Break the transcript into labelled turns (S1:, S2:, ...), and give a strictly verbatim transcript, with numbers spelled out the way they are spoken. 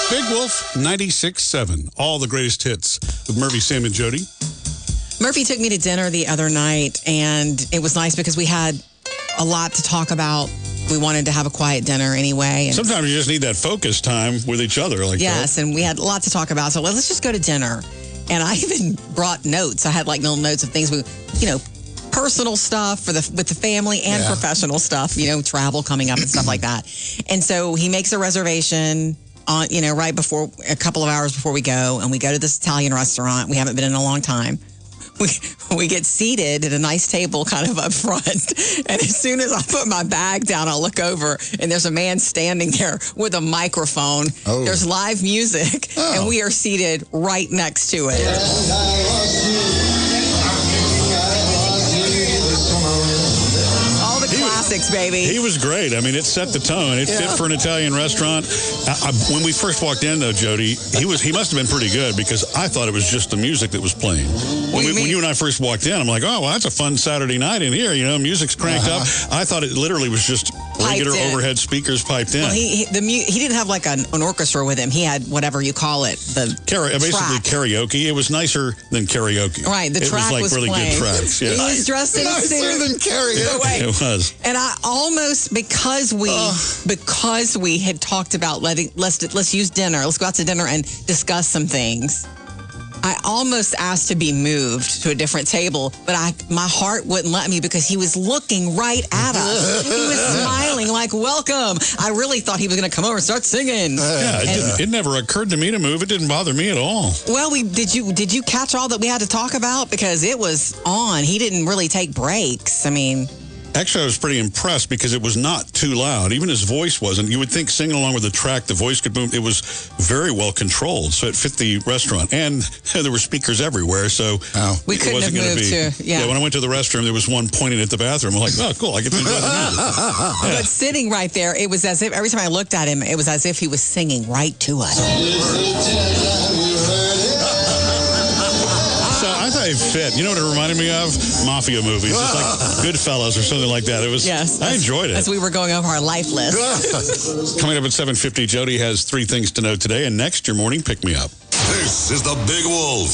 S1: Big Wolf ninety-six seven. All the greatest hits with Murphy, Sam, and Jody.
S2: Murphy took me to dinner the other night, and it was nice because we had a lot to talk about. We wanted to have a quiet dinner anyway. And
S1: sometimes you just need that focus time with each other. Like
S2: yes,
S1: that.
S2: And we had a lot to talk about. So well, let's just go to dinner. And I even brought notes. I had like little notes of things we, you know, personal stuff for the with the family and yeah. professional stuff, you know, travel coming up and stuff like that. And so he makes a reservation on, you know, right before, a couple of hours before we go, and we go to this Italian restaurant. We haven't been in a long time. We we get seated at a nice table kind of up front. And as soon as I put my bag down, I look over, and there's a man standing there with a microphone. Oh. There's live music, oh. and we are seated right next to it. All the classics, baby.
S1: He was great. I mean, it set the tone. It yeah. fit for an Italian restaurant. I, I, when we first walked in, though, Jody, he was he must have been pretty good because I thought it was just the music that was playing. When, we, when you and I first walked in, I'm like, oh, well, that's a fun Saturday night in here. You know, music's cranked uh-huh. up. I thought it literally was just regular overhead speakers piped in.
S2: Well, he he, the mu- he didn't have like an, an orchestra with him. He had whatever you call it, the
S1: Car- basically
S2: track.
S1: karaoke. It was nicer than karaoke.
S2: Right, the
S1: it
S2: track
S1: was like
S2: was
S1: really
S2: playing.
S1: good tracks. Yeah.
S2: He was dressed in a
S3: nicer
S2: suit.
S3: than karaoke.
S1: It was.
S2: And I almost because we uh. because we had talked about letting let's let's use dinner. Let's go out to dinner and discuss some things. I almost asked to be moved to a different table, but I my heart wouldn't let me because he was looking right at us. He was smiling like, welcome. I really thought he was going to come over and start singing.
S1: Yeah, it, didn't, it never occurred to me to move. It didn't bother me at all.
S2: Well, we did you did you catch all that we had to talk about? Because it was on. He didn't really take breaks. I mean...
S1: Actually, I was pretty impressed because it was not too loud. Even his voice wasn't. You would think singing along with the track, the voice could boom. It was very well controlled, so it fit the restaurant. And there were speakers everywhere, so
S2: oh. we
S1: it
S2: couldn't
S1: wasn't
S2: have
S1: going to
S2: moved
S1: be.
S2: to, yeah.
S1: yeah, when I went to the restroom, there was one pointing at the bathroom. I'm like, oh, cool, I get to enjoy the music. Yeah.
S2: But sitting right there, it was as if, every time I looked at him, it was as if he was singing right to us.
S1: It fit. You know what it reminded me of? Mafia movies. It's like Goodfellas or something like that. It was.
S2: Yes.
S1: I enjoyed it.
S2: As we were going over our life list.
S1: Coming up at seven fifty, Jody has three things to know today, and next, your morning pick-me-up.
S4: This is the Big Wolf